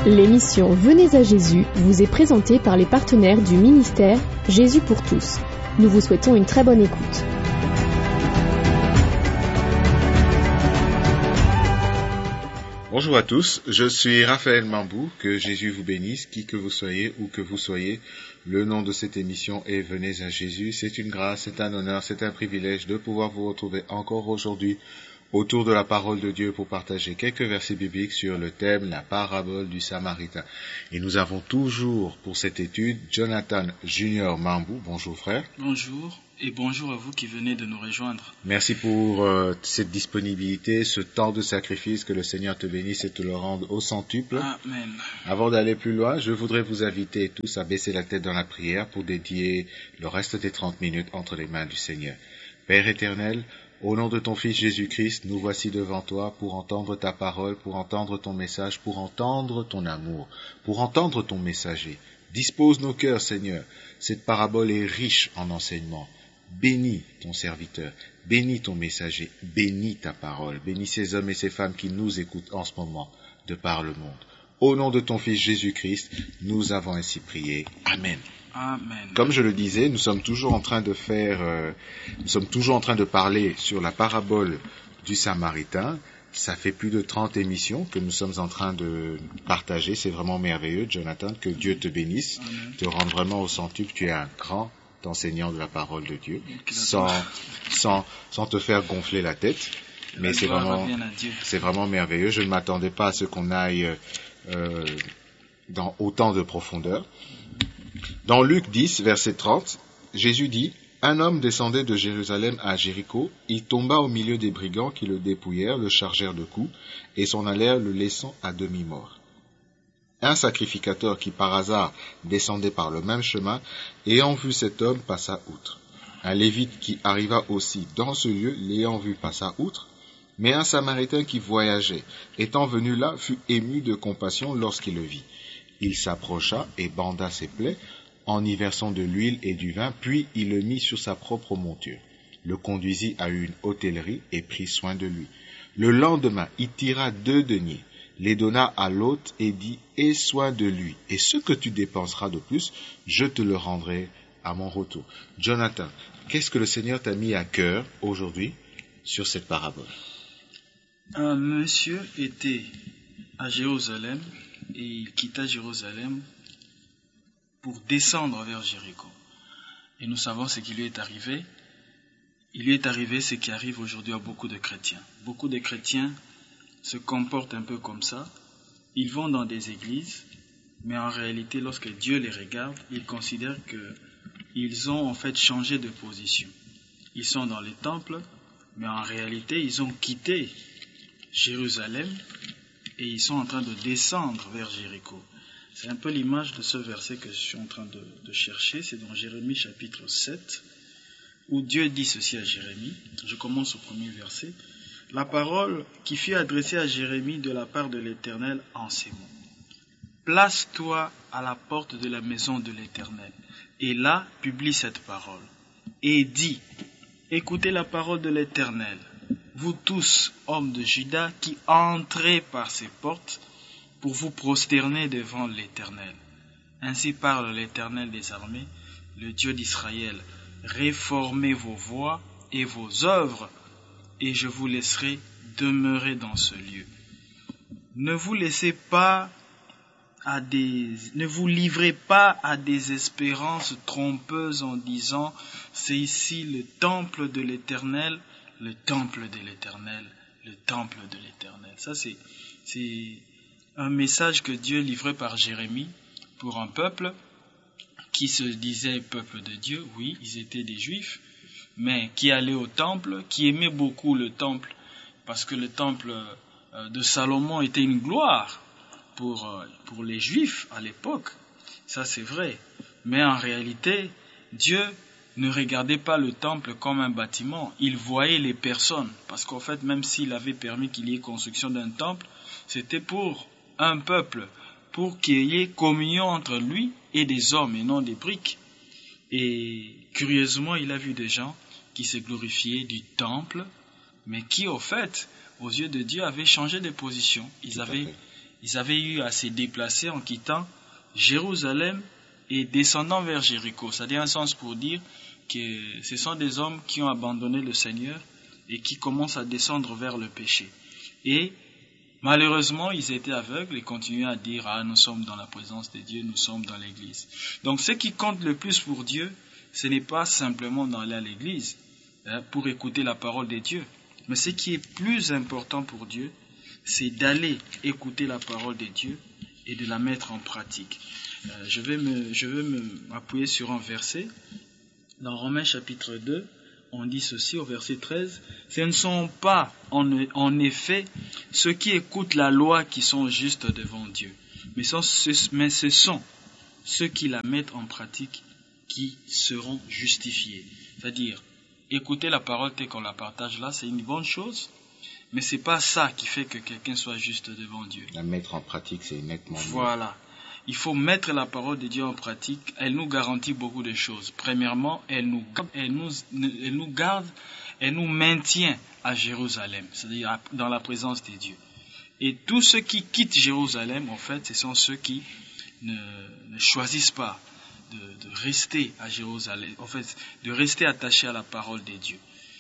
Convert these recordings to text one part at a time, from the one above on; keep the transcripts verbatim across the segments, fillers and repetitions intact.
L'émission Venez à Jésus vous est présentée par les partenaires du ministère Jésus pour tous. Nous vous souhaitons une très bonne écoute. Bonjour à tous, je suis Raphaël Mambou, que Jésus vous bénisse, qui que vous soyez, où que vous soyez. Le nom de cette émission est Venez à Jésus. C'est une grâce, c'est un honneur, c'est un privilège de pouvoir vous retrouver encore aujourd'hui autour de la parole de Dieu pour partager quelques versets bibliques sur le thème, la parabole du Samaritain. Et nous avons toujours pour cette étude Jonathan Junior Mambou. Bonjour frère. Bonjour et bonjour à vous qui venez de nous rejoindre. Merci pour euh, cette disponibilité, ce temps de sacrifice, que le Seigneur te bénisse et te le rende au centuple. Amen. Avant d'aller plus loin, je voudrais vous inviter tous à baisser la tête dans la prière pour dédier le reste des trente minutes entre les mains du Seigneur. Père éternel, au nom de ton Fils Jésus-Christ, nous voici devant toi pour entendre ta parole, pour entendre ton message, pour entendre ton amour, pour entendre ton messager. Dispose nos cœurs, Seigneur. Cette parabole est riche en enseignements. Bénis ton serviteur, bénis ton messager, bénis ta parole, bénis ces hommes et ces femmes qui nous écoutent en ce moment de par le monde. Au nom de ton Fils Jésus-Christ, nous avons ainsi prié. Amen. Amen. Comme je le disais, nous sommes toujours en train de faire, euh, nous sommes toujours en train de parler sur la parabole du Samaritain. Ça fait plus de trente émissions que nous sommes en train de partager. C'est vraiment merveilleux, Jonathan, que Dieu te bénisse, Amen. te rende vraiment au centuple. Tu es un grand enseignant de la parole de Dieu, sans, sans, sans te faire gonfler la tête. Mais La c'est gloire vraiment, revient à Dieu. c'est vraiment merveilleux. Je ne m'attendais pas à ce qu'on aille euh, dans autant de profondeur. Dans Luc dix, verset trente, Jésus dit, « Un homme descendait de Jérusalem à Jéricho, il tomba au milieu des brigands qui le dépouillèrent, le chargèrent de coups, et s'en allèrent le laissant à demi-mort. Un sacrificateur qui par hasard descendait par le même chemin, ayant vu cet homme, passa outre. Un lévite qui arriva aussi dans ce lieu, l'ayant vu, passa outre. Mais un Samaritain qui voyageait, étant venu là, fut ému de compassion lorsqu'il le vit. Il s'approcha et banda ses plaies, en y versant de l'huile et du vin, puis il le mit sur sa propre monture, le conduisit à une hôtellerie et prit soin de lui. Le lendemain, il tira deux deniers, les donna à l'hôte et dit, « Aie soin de lui, et ce que tu dépenseras de plus, je te le rendrai à mon retour. » Jonathan, qu'est-ce que le Seigneur t'a mis à cœur aujourd'hui sur cette parabole? Un monsieur était à Jérusalem et il quitta Jérusalem pour descendre vers Jéricho. Et nous savons ce qui lui est arrivé. Il lui est arrivé ce qui arrive aujourd'hui à beaucoup de chrétiens. Beaucoup de chrétiens se comportent un peu comme ça. Ils vont dans des églises, mais en réalité, lorsque Dieu les regarde, il considère qu'ils ont en fait changé de position. Ils sont dans les temples, mais en réalité, ils ont quitté Jérusalem et ils sont en train de descendre vers Jéricho. C'est un peu l'image de ce verset que je suis en train de, de chercher. C'est dans Jérémie chapitre sept, où Dieu dit ceci à Jérémie. Je commence au premier verset. La parole qui fut adressée à Jérémie de la part de l'Éternel en ces mots. Place-toi à la porte de la maison de l'Éternel, et là publie cette parole. Et dis, écoutez la parole de l'Éternel, vous tous, hommes de Juda, qui entrez par ces portes, pour vous prosterner devant l'Éternel. Ainsi parle l'Éternel des armées, le Dieu d'Israël. Réformez vos voies et vos œuvres, et je vous laisserai demeurer dans ce lieu. Ne vous laissez pas à des, ne vous livrez pas à des espérances trompeuses en disant, c'est ici le temple de l'Éternel, le temple de l'Éternel, le temple de l'Éternel. Ça c'est, c'est un message que Dieu livrait par Jérémie pour un peuple qui se disait peuple de Dieu. Oui, ils étaient des Juifs, mais qui allaient au temple, qui aimaient beaucoup le temple, parce que le temple de Salomon était une gloire pour, pour les Juifs à l'époque. Ça c'est vrai. Mais en réalité, Dieu ne regardait pas le temple comme un bâtiment. Il voyait les personnes, parce qu'en fait, même s'il avait permis qu'il y ait construction d'un temple, c'était pour un peuple, pour qu'il y ait communion entre lui et des hommes et non des briques. Et curieusement, il a vu des gens qui se glorifiaient du temple, mais qui, au fait, aux yeux de Dieu, avaient changé de position. Ils avaient ils avaient eu à se déplacer en quittant Jérusalem et descendant vers Jéricho. C'est-à-dire un sens pour dire que ce sont des hommes qui ont abandonné le Seigneur et qui commencent à descendre vers le péché. Et malheureusement, ils étaient aveugles et continuaient à dire « Ah, nous sommes dans la présence de Dieu, nous sommes dans l'église. » Donc ce qui compte le plus pour Dieu, ce n'est pas simplement d'aller à l'église hein, pour écouter la parole de Dieu. Mais ce qui est plus important pour Dieu, c'est d'aller écouter la parole de Dieu et de la mettre en pratique. Euh, je vais me, je vais m'appuyer sur un verset. Dans Romains chapitre deux, on dit ceci au verset treize. « Ce ne sont pas en, en effet ceux qui écoutent la loi qui sont justes devant Dieu, mais, sont, mais ce sont ceux qui la mettent en pratique qui seront justifiés. » C'est-à-dire, écouter la parole telle qu'on la partage là, c'est une bonne chose, mais c'est pas ça qui fait que quelqu'un soit juste devant Dieu. La mettre en pratique, c'est nettement mieux. Voilà. Il faut mettre la parole de Dieu en pratique. Elle nous garantit beaucoup de choses. Premièrement, elle nous, elle nous, elle nous garde, elle nous maintient à Jérusalem, c'est-à-dire dans la présence de Dieu. Et tous ceux qui quittent Jérusalem, en fait, ce sont ceux qui ne, ne choisissent pas de, de rester à Jérusalem, en fait, de rester attachés à la parole de Dieu.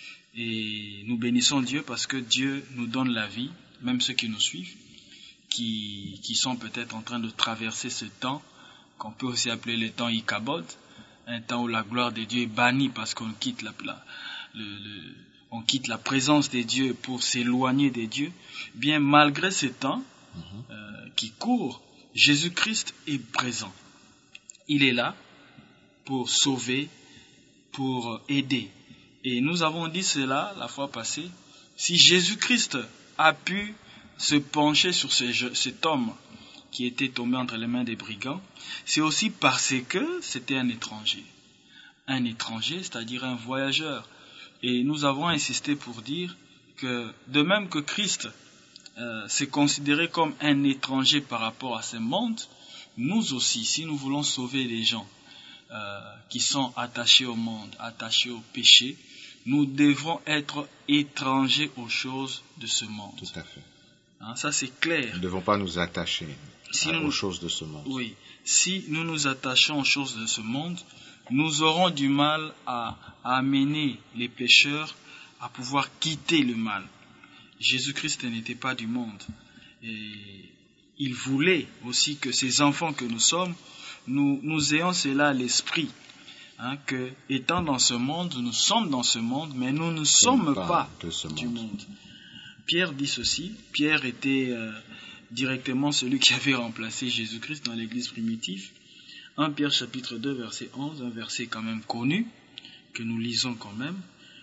Et nous bénissons Dieu parce que Dieu nous donne la vie, même ceux qui nous suivent, qui, qui sont peut-être en train de traverser ce temps, qu'on peut aussi appeler le temps Ichabod, un temps où la gloire de Dieu est bannie parce qu'on quitte la, la, le, le, on quitte la présence de Dieu pour s'éloigner de Dieu. Bien, malgré ce temps mm-hmm. euh, qui court, Jésus-Christ est présent. Il est là pour sauver, pour aider. Et nous avons dit cela la fois passée. Si Jésus-Christ a pu se pencher sur ce, cet homme qui était tombé entre les mains des brigands, c'est aussi parce que c'était un étranger. Un étranger, c'est-à-dire un voyageur. Et nous avons insisté pour dire que, de même que Christ euh, s'est considéré comme un étranger par rapport à ce monde, nous aussi, si nous voulons sauver les gens euh, qui sont attachés au monde, attachés au péché, nous devrons être étrangers aux choses de ce monde. Tout à fait. Hein, ça c'est clair. Nous ne devons pas nous attacher si à, nous, aux choses de ce monde. Oui. Si nous nous attachons aux choses de ce monde, nous aurons du mal à, à amener les pécheurs à pouvoir quitter le mal. Jésus-Christ n'était pas du monde. Et il voulait aussi que ces enfants que nous sommes, nous, nous ayons cela à l'esprit. Hein, que, étant dans ce monde, nous sommes dans ce monde, mais nous ne sommes pas, pas du monde. monde. Pierre dit ceci. Pierre était euh, directement celui qui avait remplacé Jésus-Christ dans l'église primitive. premier Pierre chapitre deux, verset onze, un verset quand même connu, que nous lisons quand même.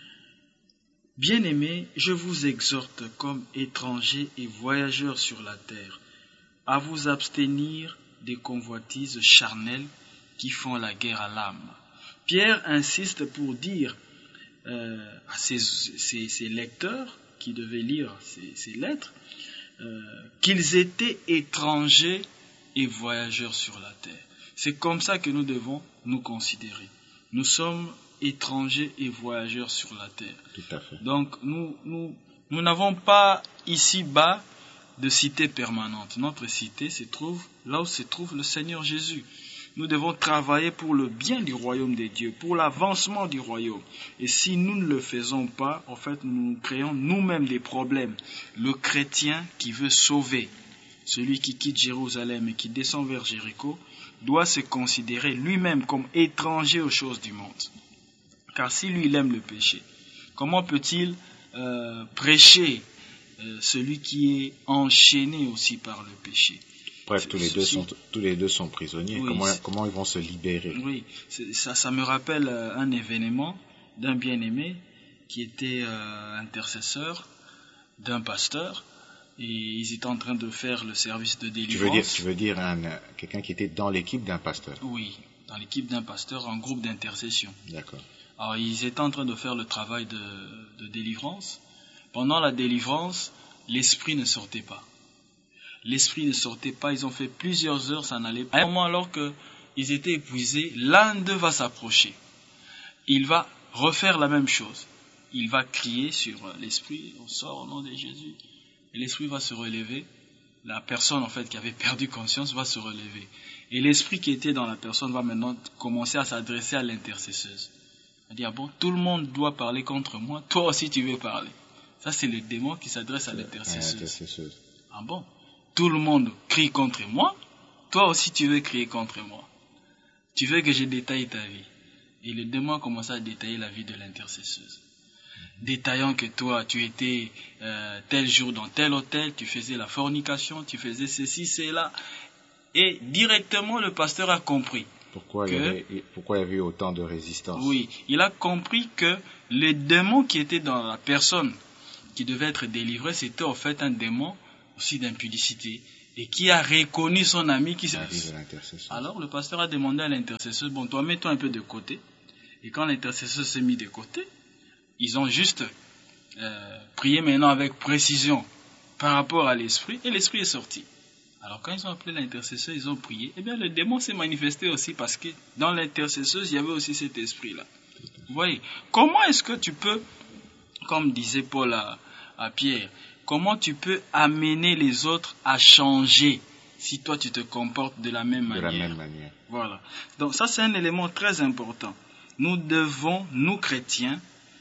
« Bien-aimés, je vous exhorte comme étrangers et voyageurs sur la terre, à vous abstenir des convoitises charnelles qui font la guerre à l'âme. » Pierre insiste pour dire euh, à ses, ses, ses lecteurs qui devaient lire ces, ces lettres euh, qu'ils étaient étrangers et voyageurs sur la terre. C'est comme ça que nous devons nous considérer. Nous sommes étrangers et voyageurs sur la terre. Tout à fait. Donc nous nous nous n'avons pas ici-bas de cité permanente. Notre cité se trouve là où se trouve le Seigneur Jésus. Nous devons travailler pour le bien du royaume de Dieu, pour l'avancement du royaume. Et si nous ne le faisons pas, en fait, nous créons nous-mêmes des problèmes. Le chrétien qui veut sauver, celui qui quitte Jérusalem et qui descend vers Jéricho, doit se considérer lui-même comme étranger aux choses du monde. Car si lui, il aime le péché, comment peut-il euh, prêcher euh, celui qui est enchaîné aussi par le péché? Bref, tous les, deux sont, tous les deux sont prisonniers. Oui, comment, comment ils vont se libérer? Oui, ça, ça me rappelle euh, un événement d'un bien-aimé qui était euh, intercesseur d'un pasteur. Et ils étaient en train de faire le service de délivrance. Tu veux dire, tu veux dire un, quelqu'un qui était dans l'équipe d'un pasteur? Oui, dans l'équipe d'un pasteur, en groupe d'intercession. D'accord. Alors, ils étaient en train de faire le travail de, de délivrance. Pendant la délivrance, l'esprit ne sortait pas. L'esprit ne sortait pas, ils ont fait plusieurs heures, ça n'allait pas. À un moment, alors qu'ils étaient épuisés, l'un d'eux va s'approcher. Il va refaire la même chose. Il va crier sur l'esprit, on sort au nom de Jésus. Et l'esprit va se relever la personne en fait qui avait perdu conscience va se relever. Et l'esprit qui était dans la personne va maintenant commencer à s'adresser à l'intercesseuse. Elle dit, ah bon, tout le monde doit parler contre moi, toi aussi tu veux parler. Ça c'est le démon qui s'adresse à l'intercesseuse. Ah bon, tout le monde crie contre moi, toi aussi tu veux crier contre moi. Tu veux que je détaille ta vie. Et le démon commence à détailler la vie de l'intercesseuse. Détaillant que toi, tu étais euh, tel jour dans tel hôtel, tu faisais la fornication, tu faisais ceci, cela. Et directement, le pasteur a compris. Pourquoi, que, il y avait, pourquoi il y avait eu autant de résistance? Oui, il a compris que le démon qui était dans la personne qui devait être délivrée, c'était en fait un démon aussi d'impudicité. Et qui a reconnu son ami qui s'est... Alors le pasteur a demandé à l'intercesseur, bon, toi mets-toi un peu de côté. Et quand l'intercesseur s'est mis de côté, ils ont juste euh, prié maintenant avec précision par rapport à l'esprit, et l'esprit est sorti. Alors quand ils ont appelé l'intercesseur, ils ont prié, et bien le démon s'est manifesté aussi parce que dans l'intercesseuse, il y avait aussi cet esprit-là. Vous voyez, comment est-ce que tu peux, comme disait Paul à, à Pierre, comment tu peux amener les autres à changer si toi tu te comportes de la même manière? De la même manière. Voilà. Donc ça c'est un élément très important. Nous devons, nous chrétiens,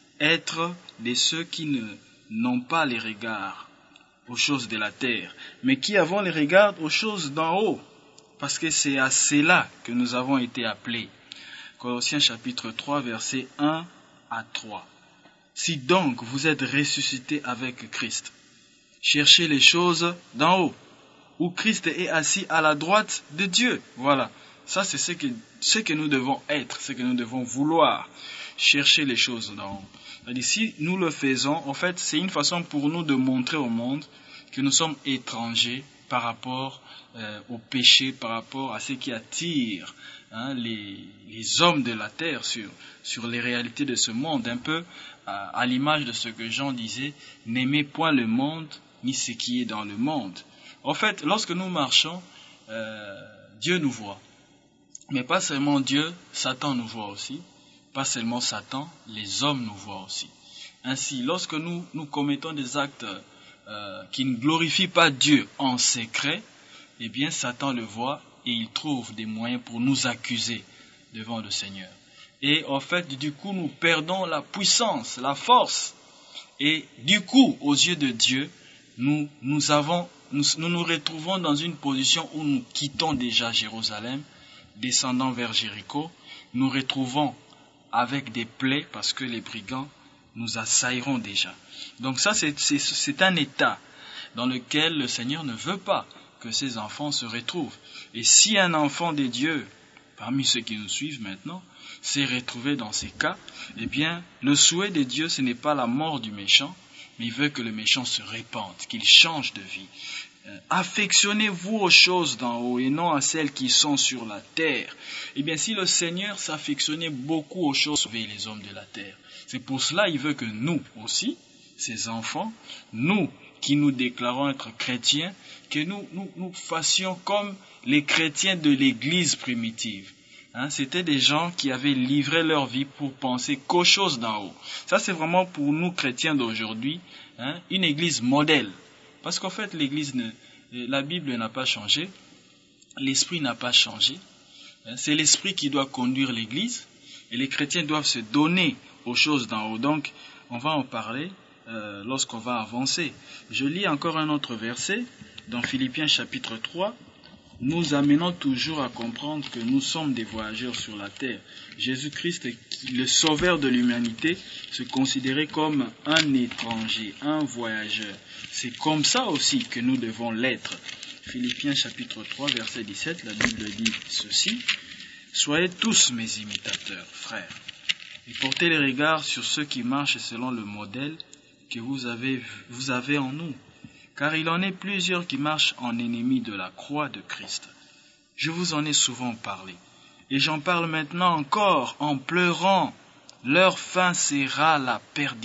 être de ceux qui ne, n'ont pas les regards aux choses de la terre, mais qui avons les regards aux choses d'en haut. Parce que c'est à cela que nous avons été appelés. Colossiens chapitre trois, versets un à trois. Si donc vous êtes ressuscités avec Christ, cherchez les choses d'en haut, où Christ est assis à la droite de Dieu. Voilà. Ça, c'est ce que, ce que nous devons être, ce que nous devons vouloir. Chercher les choses d'en haut. C'est-à-dire, si nous le faisons, en fait, c'est une façon pour nous de montrer au monde que nous sommes étrangers par rapport euh, au péché, par rapport à ce qui attire hein, les, les hommes de la terre sur, sur les réalités de ce monde. Un peu à, à l'image de ce que Jean disait, n'aimez point le monde, ni ce qui est dans le monde. En fait, lorsque nous marchons, euh, Dieu nous voit. Mais pas seulement Dieu, Satan nous voit aussi. Pas seulement Satan, les hommes nous voient aussi. Ainsi, lorsque nous, nous commettons des actes euh, qui ne glorifient pas Dieu en secret, eh bien Satan le voit et il trouve des moyens pour nous accuser devant le Seigneur. Et en fait, du coup, nous perdons la puissance, la force. Et du coup, aux yeux de Dieu, nous nous, avons, nous, nous nous retrouvons dans une position où nous quittons déjà Jérusalem, descendant vers Jéricho, nous retrouvons avec des plaies parce que les brigands nous assailleront déjà. Donc ça, c'est, c'est, c'est un état dans lequel le Seigneur ne veut pas que ses enfants se retrouvent. Et si un enfant de Dieu, parmi ceux qui nous suivent maintenant, s'est retrouvé dans ces cas, eh bien, le souhait de Dieu, ce n'est pas la mort du méchant, mais il veut que le méchant se répande, qu'il change de vie. Euh, affectionnez-vous aux choses d'en haut et non à celles qui sont sur la terre. Eh bien, si le Seigneur s'affectionnait beaucoup aux choses, sauver les hommes de la terre. C'est pour cela qu'il veut que nous aussi, ses enfants, nous qui nous déclarons être chrétiens, que nous, nous, nous fassions comme les chrétiens de l'Église primitive. Hein, c'était des gens qui avaient livré leur vie pour penser qu'aux choses d'en haut. Ça, c'est vraiment pour nous chrétiens d'aujourd'hui, hein, une Église modèle. Parce qu'en fait, l'Église, ne, la Bible n'a pas changé, l'Esprit n'a pas changé. Hein, c'est l'Esprit qui doit conduire l'Église, et les chrétiens doivent se donner aux choses d'en haut. Donc, on va en parler euh, lorsqu'on va avancer. Je lis encore un autre verset dans Philippiens chapitre trois. Nous amenons toujours à comprendre que nous sommes des voyageurs sur la terre. Jésus-Christ, le sauveur de l'humanité, se considérait comme un étranger, un voyageur. C'est comme ça aussi que nous devons l'être. Philippiens chapitre trois, verset dix-sept, la Bible dit ceci. « Soyez tous mes imitateurs, frères, et portez les regards sur ceux qui marchent selon le modèle que vous avez, vous avez en nous. Car il en est plusieurs qui marchent en ennemis de la croix de Christ. Je vous en ai souvent parlé, et j'en parle maintenant encore en pleurant. Leur fin sera la perdition. »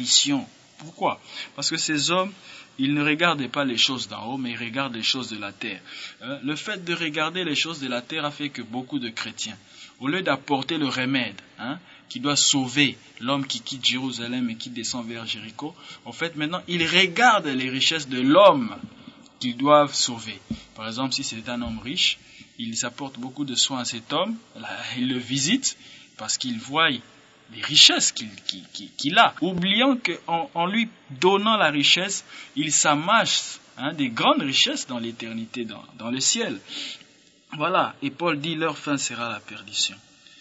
Pourquoi? Parce que ces hommes, ils ne regardaient pas les choses d'en haut, mais ils regardent les choses de la terre. Euh, le fait de regarder les choses de la terre a fait que beaucoup de chrétiens, au lieu d'apporter le remède, hein, qui doit sauver l'homme qui quitte Jérusalem et qui descend vers Jéricho, en fait, maintenant, ils regardent les richesses de l'homme qui qu'ils doivent sauver. Par exemple, si c'est un homme riche, ils apportent beaucoup de soins à cet homme, là, ils le visitent parce qu'ils voient les richesses qu'il, qu'il, qu'il a, oubliant qu'en en lui donnant la richesse, il s'amasse hein, des grandes richesses dans l'éternité, dans, dans le ciel. Voilà, et Paul dit, leur fin sera la perdition.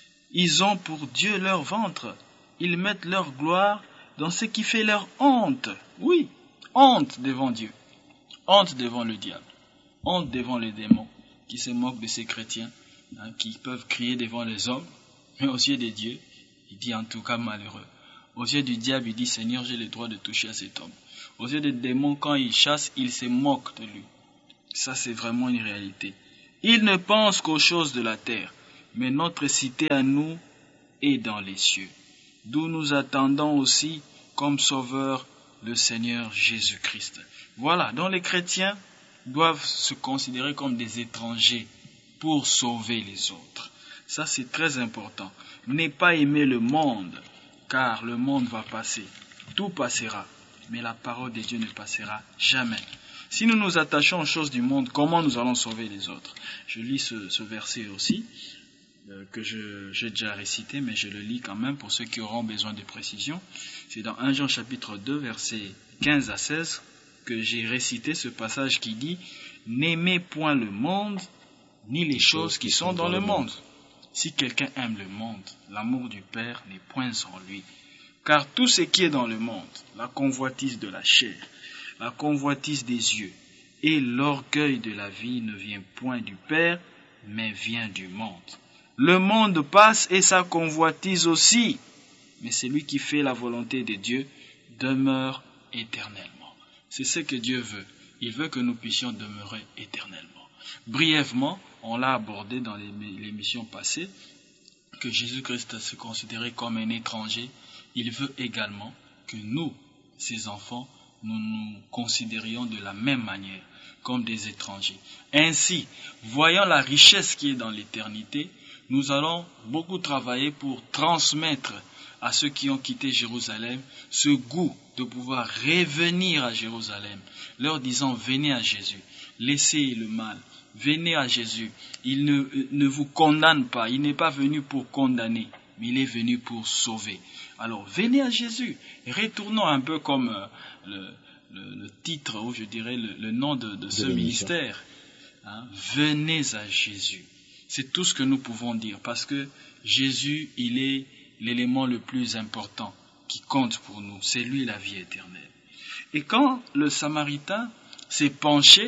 Ils ont pour Dieu leur ventre, ils mettent leur gloire dans ce qui fait leur honte. Oui, honte devant Dieu, honte devant le diable, honte devant les démons qui se moquent de ces chrétiens, hein, qui peuvent crier devant les hommes, mais aux yeux de Dieu, il dit en tout cas malheureux. Aux yeux du diable, il dit Seigneur, j'ai le droit de toucher à cet homme. Aux yeux des démons, quand il chasse, il se moque de lui. Ça, c'est vraiment une réalité. Il ne pense qu'aux choses de la terre, mais notre cité à nous est dans les cieux, d'où nous attendons aussi comme sauveur le Seigneur Jésus-Christ. Voilà, donc les chrétiens doivent se considérer comme des étrangers pour sauver les autres. Ça, c'est très important. Ne pas aimer le monde, car le monde va passer. Tout passera, mais la parole de Dieu ne passera jamais. Si nous nous attachons aux choses du monde, comment nous allons sauver les autres? Je lis ce, ce verset aussi, euh, que je, j'ai déjà récité, mais je le lis quand même pour ceux qui auront besoin de précision. C'est dans premier Jean chapitre deux, versets quinze à seize, que j'ai récité ce passage qui dit « N'aimez point le monde, ni les choses qui sont dans le monde. Si quelqu'un aime le monde, l'amour du Père n'est point en lui. Car tout ce qui est dans le monde, la convoitise de la chair, la convoitise des yeux et l'orgueil de la vie ne vient point du Père, mais vient du monde. Le monde passe et sa convoitise aussi, mais celui qui fait la volonté de Dieu demeure éternellement. » C'est ce que Dieu veut. Il veut que nous puissions demeurer éternellement. Brièvement, on l'a abordé dans l'émission passée, que Jésus-Christ se considérait comme un étranger. Il veut également que nous, ses enfants, nous nous considérions de la même manière, comme des étrangers. Ainsi, voyant la richesse qui est dans l'éternité, nous allons beaucoup travailler pour transmettre à ceux qui ont quitté Jérusalem ce goût de pouvoir revenir à Jérusalem, leur disant venez à Jésus, laissez le mal, venez à Jésus. Il ne, ne vous condamne pas, il n'est pas venu pour condamner, mais il est venu pour sauver. Alors venez à Jésus, retournons un peu comme euh, le, le, le titre, ou je dirais le, le nom de, de ce ministère. Hein, venez à Jésus. C'est tout ce que nous pouvons dire, parce que Jésus, il est l'élément le plus important qui compte pour nous. C'est lui la vie éternelle. Et quand le Samaritain s'est penché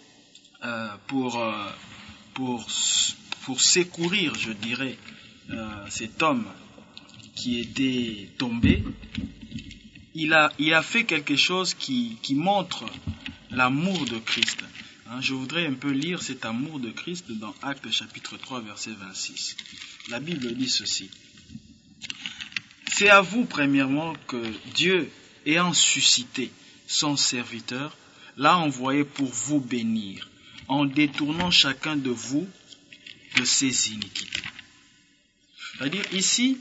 euh, pour, euh, pour, pour secourir, je dirais, euh, cet homme qui était tombé, il a, il a fait quelque chose qui, qui montre l'amour de Christ. Hein, je voudrais un peu lire cet amour de Christ dans Actes chapitre trois, verset vingt-six. La Bible dit ceci. C'est à vous, premièrement, que Dieu, ayant suscité son serviteur, l'a envoyé pour vous bénir, en détournant chacun de vous de ses iniquités. C'est-à-dire, ici,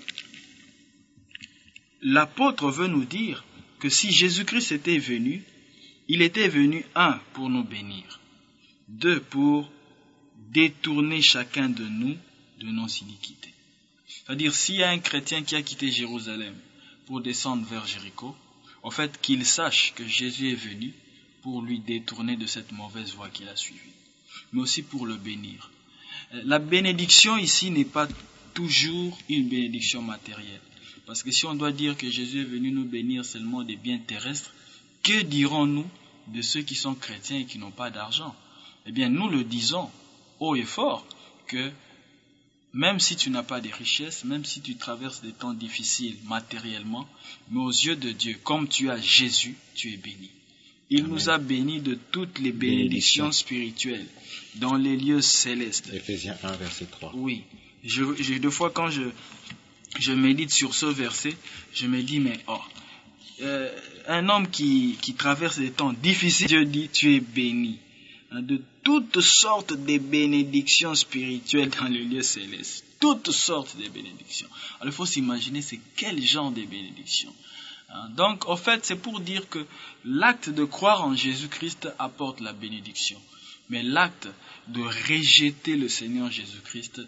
l'apôtre veut nous dire que si Jésus-Christ était venu, il était venu, un, pour nous bénir, deux, pour détourner chacun de nous de nos iniquités. C'est-à-dire, s'il y a un chrétien qui a quitté Jérusalem pour descendre vers Jéricho, en fait, qu'il sache que Jésus est venu pour lui détourner de cette mauvaise voie qu'il a suivie, mais aussi pour le bénir. La bénédiction ici n'est pas toujours une bénédiction matérielle. Parce que si on doit dire que Jésus est venu nous bénir seulement des biens terrestres, que dirons-nous de ceux qui sont chrétiens et qui n'ont pas d'argent? Eh bien, nous le disons haut et fort que même si tu n'as pas de richesses, même si tu traverses des temps difficiles matériellement, mais aux yeux de Dieu, comme tu as Jésus, tu es béni. Il Amen. Nous a bénis de toutes les bénédictions Bénédiction. spirituelles dans les lieux célestes. Éphésiens un, verset trois. Oui. Je, je, deux fois, quand je, je médite sur ce verset, je me dis, mais oh, euh, un homme qui, qui traverse des temps difficiles, Dieu dit, tu es béni. Hein, de toutes sortes de bénédictions spirituelles dans les lieux célestes. Toutes sortes de bénédictions. Alors il faut s'imaginer, c'est quel genre de bénédictions. Hein? Donc, en fait, c'est pour dire que l'acte de croire en Jésus-Christ apporte la bénédiction. Mais l'acte de rejeter le Seigneur Jésus-Christ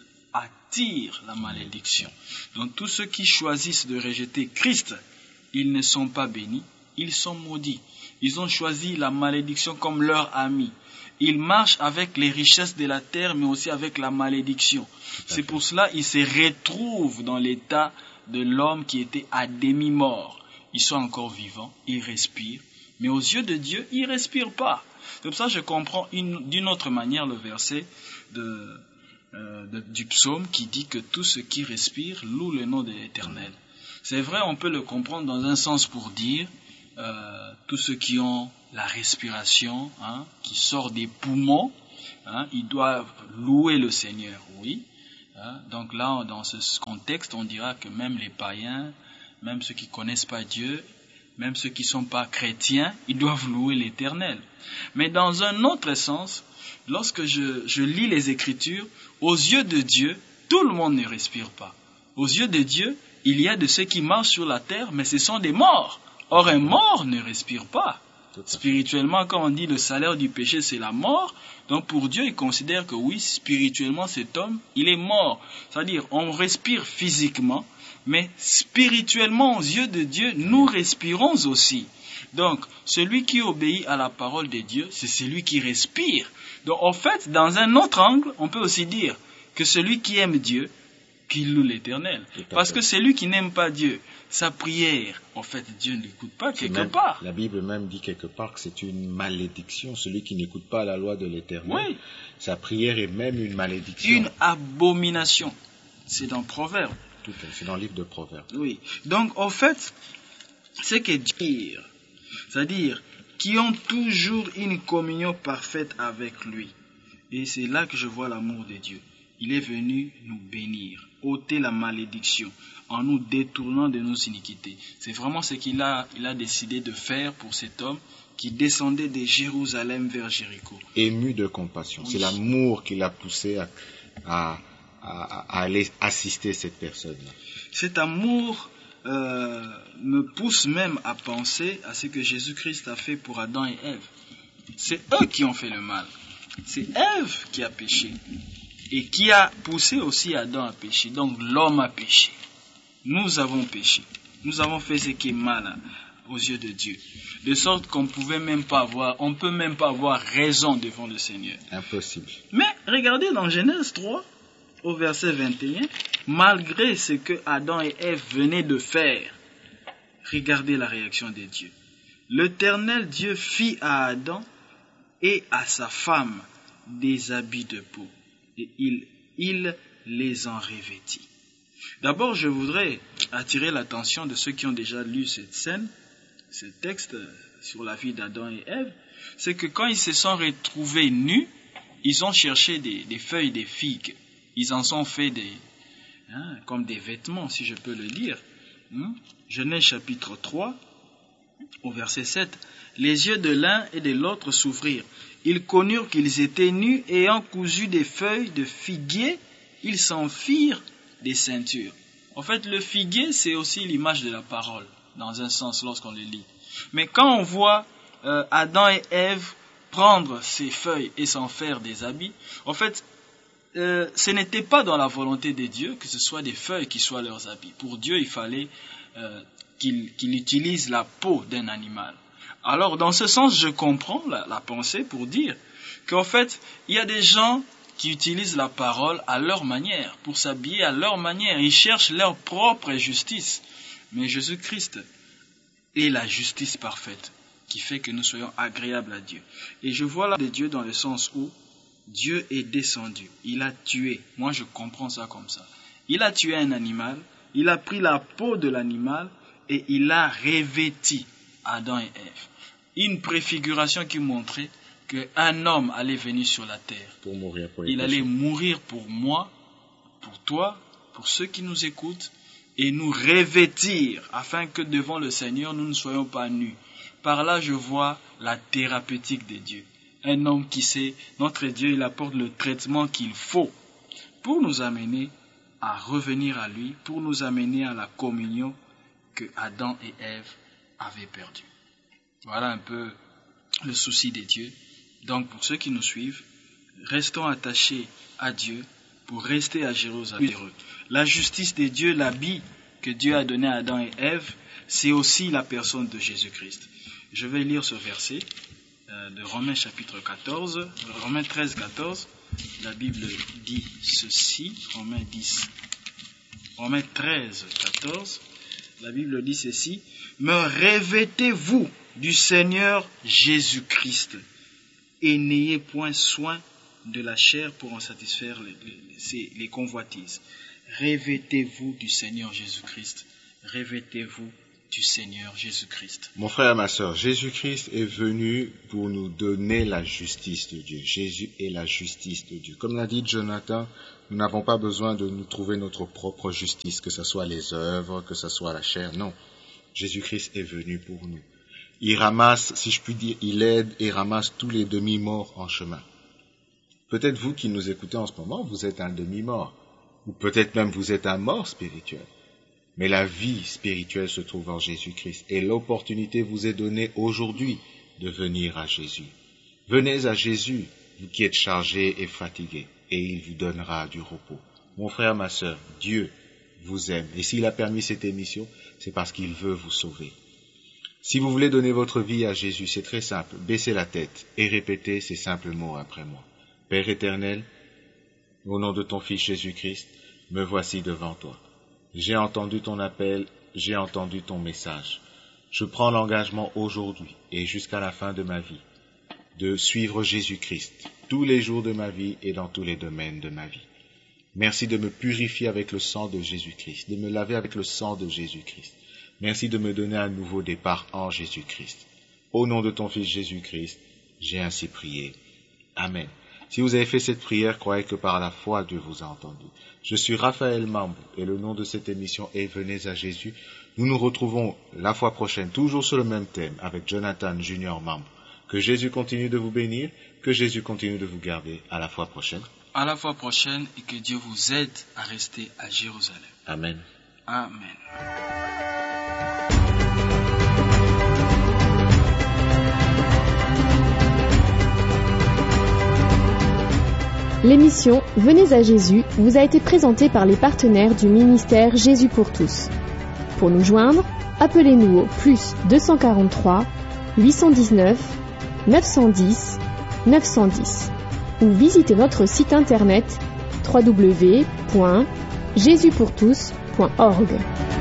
attire la malédiction. Donc, tous ceux qui choisissent de rejeter Christ, ils ne sont pas bénis, ils sont maudits. Ils ont choisi la malédiction comme leur ami. Ils marchent avec les richesses de la terre, mais aussi avec la malédiction. C'est pour cela qu'ils se retrouvent dans l'état de l'homme qui était à demi-mort. Ils sont encore vivants, ils respirent, mais aux yeux de Dieu, ils ne respirent pas. C'est pour ça que je comprends une, d'une autre manière le verset de, euh, de, du psaume qui dit que tout ce qui respire loue le nom de l'Éternel. C'est vrai, on peut le comprendre dans un sens pour dire euh, tous ceux qui ont la respiration, hein, qui sort des poumons, hein, ils doivent louer le Seigneur, oui. Hein, donc là, dans ce contexte, on dira que même les païens, même ceux qui ne connaissent pas Dieu, même ceux qui ne sont pas chrétiens, ils doivent louer l'Éternel. Mais dans un autre sens, lorsque je, je lis les Écritures, aux yeux de Dieu, tout le monde ne respire pas. Aux yeux de Dieu, il y a de ceux qui marchent sur la terre, mais ce sont des morts. Or, un mort ne respire pas. Spirituellement, quand on dit le salaire du péché, c'est la mort, donc pour Dieu, il considère que oui, spirituellement, cet homme, il est mort. C'est-à-dire, on respire physiquement, mais spirituellement, aux yeux de Dieu, nous respirons aussi. Donc, celui qui obéit à la parole de Dieu, c'est celui qui respire. Donc, en fait, dans un autre angle, on peut aussi dire que celui qui aime Dieu, qu'il loue l'Éternel. Parce que celui qui n'aime pas Dieu, sa prière, en fait, Dieu ne l'écoute pas quelque même, part. La Bible même dit quelque part que c'est une malédiction, celui qui n'écoute pas la loi de l'Éternel. Oui. Sa prière est même une malédiction. Une abomination. C'est dans Proverbes. Tout à fait, c'est dans le livre de Proverbes. Oui. Donc, en fait, c'est que dire, c'est-à-dire qui ont toujours une communion parfaite avec lui. Et c'est là que je vois l'amour de Dieu. Il est venu nous bénir, ôter la malédiction, en nous détournant de nos iniquités. C'est vraiment ce qu'il a, il a décidé de faire pour cet homme qui descendait de Jérusalem vers Jéricho. Ému de compassion. Oui. C'est l'amour qui l'a poussé à, à, à, à aller assister cette personne. Cet amour euh, me pousse même à penser à ce que Jésus-Christ a fait pour Adam et Ève. C'est eux qui ont fait le mal. C'est Ève qui a péché. Et qui a poussé aussi Adam à pécher. Donc l'homme a péché. Nous avons péché. Nous avons fait ce qui est mal aux yeux de Dieu. De sorte qu'on pouvait même pas avoir, on peut même pas avoir raison devant le Seigneur. Impossible. Mais regardez dans Genèse trois, au verset vingt et un, malgré ce que Adam et Ève venaient de faire, regardez la réaction de Dieu. L'Éternel Dieu fit à Adam et à sa femme des habits de peau. Et il, il les en revêtit. D'abord, je voudrais attirer l'attention de ceux qui ont déjà lu cette scène, ce texte sur la vie d'Adam et Ève, c'est que quand ils se sont retrouvés nus, ils ont cherché des, des feuilles de figues. Ils en sont fait des, hein, comme des vêtements, si je peux le dire. Hein? Genèse chapitre trois, au verset sept. Les yeux de l'un et de l'autre s'ouvrirent. Ils connurent qu'ils étaient nus, et ayant cousu des feuilles de figuier, ils s'en firent des ceintures. En fait, le figuier, c'est aussi l'image de la parole, dans un sens, lorsqu'on le lit. Mais quand on voit euh, Adam et Ève prendre ces feuilles et s'en faire des habits, en fait, euh, ce n'était pas dans la volonté de Dieu que ce soit des feuilles qui soient leurs habits. Pour Dieu, il fallait euh, qu'il, qu'il utilise la peau d'un animal. Alors, dans ce sens, je comprends la, la pensée pour dire qu'en fait, il y a des gens qui utilisent la parole à leur manière, pour s'habiller à leur manière. Ils cherchent leur propre justice. Mais Jésus-Christ est la justice parfaite qui fait que nous soyons agréables à Dieu. Et je vois là de Dieu dans le sens où Dieu est descendu. Il a tué. Moi, je comprends ça comme ça. Il a tué un animal, il a pris la peau de l'animal et il a revêti Adam et Ève. Une préfiguration qui montrait qu'un homme allait venir sur la terre. Pour mourir pour les Il péchés. allait mourir pour moi, pour toi, pour ceux qui nous écoutent, et nous revêtir, afin que devant le Seigneur, nous ne soyons pas nus. Par là, je vois la thérapeutique de Dieu. Un homme qui sait, notre Dieu, il apporte le traitement qu'il faut pour nous amener à revenir à lui, pour nous amener à la communion que Adam et Ève avait perdu. Voilà un peu le souci des dieux. Donc pour ceux qui nous suivent, restons attachés à Dieu pour rester à Jérusalem. La justice des dieux, l'habit que Dieu a donné à Adam et Ève, c'est aussi la personne de Jésus-Christ. Je vais lire ce verset euh, de Romains chapitre quatorze, Romains treize, quatorze. La Bible dit ceci, Romains dix, Romains treize, quatorze. La Bible dit ceci: mais revêtez-vous du Seigneur Jésus-Christ et n'ayez point soin de la chair pour en satisfaire les, les, les convoitises. Revêtez-vous du Seigneur Jésus-Christ. Revêtez-vous du Seigneur Jésus-Christ. Mon frère et ma sœur, Jésus-Christ est venu pour nous donner la justice de Dieu. Jésus est la justice de Dieu. Comme l'a dit Jonathan, nous n'avons pas besoin de nous trouver notre propre justice, que ce soit les œuvres, que ce soit la chair. Non, Jésus-Christ est venu pour nous. Il ramasse, si je puis dire, il aide et ramasse tous les demi-morts en chemin. Peut-être vous qui nous écoutez en ce moment, vous êtes un demi-mort. Ou peut-être même vous êtes un mort spirituel. Mais la vie spirituelle se trouve en Jésus-Christ. Et l'opportunité vous est donnée aujourd'hui de venir à Jésus. Venez à Jésus, vous qui êtes chargés et fatigués, et il vous donnera du repos. Mon frère, ma sœur, Dieu vous aime. Et s'il a permis cette émission, c'est parce qu'il veut vous sauver. Si vous voulez donner votre vie à Jésus, c'est très simple. Baissez la tête et répétez ces simples mots après moi. Père éternel, au nom de ton Fils Jésus-Christ, me voici devant toi. J'ai entendu ton appel, j'ai entendu ton message. Je prends l'engagement aujourd'hui et jusqu'à la fin de ma vie de suivre Jésus-Christ tous les jours de ma vie et dans tous les domaines de ma vie. Merci de me purifier avec le sang de Jésus-Christ, de me laver avec le sang de Jésus-Christ. Merci de me donner un nouveau départ en Jésus-Christ. Au nom de ton Fils Jésus-Christ, j'ai ainsi prié. Amen. Si vous avez fait cette prière, croyez que par la foi, Dieu vous a entendu. Je suis Raphaël Mambo et le nom de cette émission est Venez à Jésus. Nous nous retrouvons la fois prochaine, toujours sur le même thème, avec Jonathan Junior Mambo. Que Jésus continue de vous bénir, que Jésus continue de vous garder. À la fois prochaine. À la fois prochaine et que Dieu vous aide à rester à Jérusalem. Amen. Amen. L'émission Venez à Jésus vous a été présentée par les partenaires du ministère Jésus pour tous. Pour nous joindre, appelez-nous au plus deux cent quarante-trois, huit cent dix-neuf, neuf cent dix, neuf cent dix ou visitez notre site internet w w w point jésus pour tous point org.